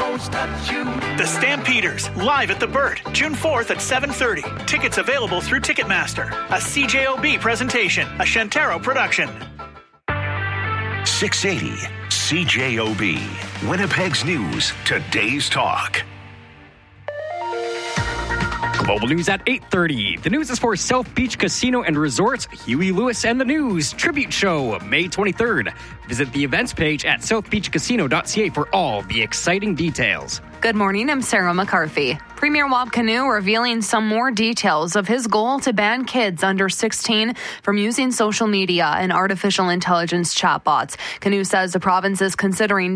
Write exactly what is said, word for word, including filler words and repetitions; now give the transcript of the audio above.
almost touch you. The Stampeders, live at the Burt, June fourth at seven thirty. Tickets available through Ticketmaster. A C J O B presentation, a Shantaro production. six eighty C J O B, Winnipeg's News, today's talk. Global News at eight thirty. The news is for South Beach Casino and Resorts, Huey Lewis and the News Tribute Show, May twenty-third. Visit the events page at south beach casino dot c a for all the exciting details. Good morning, I'm Sarah McCarthy. Premier Wab Kinew revealing some more details of his goal to ban kids under sixteen from using social media and artificial intelligence chatbots. Kinew says the province is considering